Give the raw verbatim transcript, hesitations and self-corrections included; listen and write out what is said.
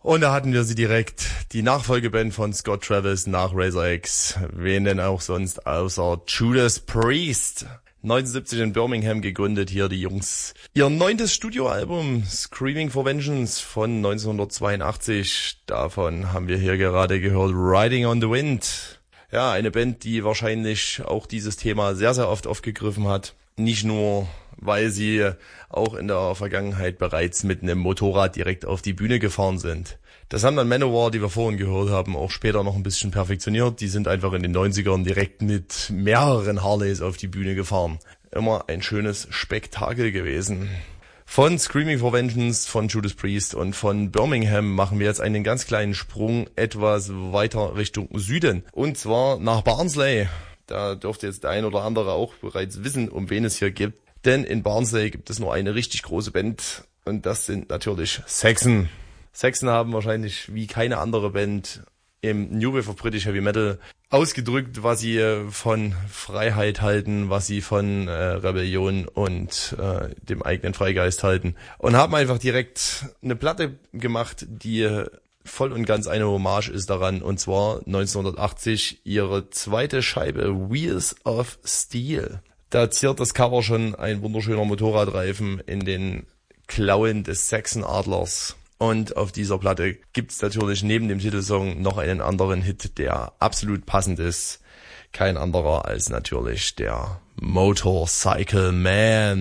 Und da hatten wir sie direkt, die Nachfolgeband von Scott Travis nach Razor X. Wen denn auch sonst außer Judas Priest. neunzehnhundertsiebzig in Birmingham gegründet, hier die Jungs. Ihr neuntes Studioalbum Screaming for Vengeance von neunzehnhundertzweiundachtzig. Davon haben wir hier gerade gehört Riding on the Wind. Ja, eine Band, die wahrscheinlich auch dieses Thema sehr, sehr oft aufgegriffen hat. Nicht nur, weil sie auch in der Vergangenheit bereits mit einem Motorrad direkt auf die Bühne gefahren sind. Das haben dann Manowar, die wir vorhin gehört haben, auch später noch ein bisschen perfektioniert. Die sind einfach in den neunzigern direkt mit mehreren Harleys auf die Bühne gefahren. Immer ein schönes Spektakel gewesen. Von Screaming for Vengeance, von Judas Priest und von Birmingham machen wir jetzt einen ganz kleinen Sprung etwas weiter Richtung Süden. Und zwar nach Barnsley. Da dürfte jetzt der ein oder andere auch bereits wissen, um wen es hier geht. Denn in Barnsley gibt es nur eine richtig große Band und das sind natürlich Saxon. Saxon haben wahrscheinlich wie keine andere Band im New Wave of British Heavy Metal ausgedrückt, was sie von Freiheit halten, was sie von äh, Rebellion und äh, dem eigenen Freigeist halten. Und haben einfach direkt eine Platte gemacht, die voll und ganz eine Hommage ist daran. Und zwar neunzehnhundertachtzig ihre zweite Scheibe Wheels of Steel. Da ziert das Cover schon ein wunderschöner Motorradreifen in den Klauen des Saxon-Adlers. Und auf dieser Platte gibt's natürlich neben dem Titelsong noch einen anderen Hit, der absolut passend ist. Kein anderer als natürlich der Motorcycle Man.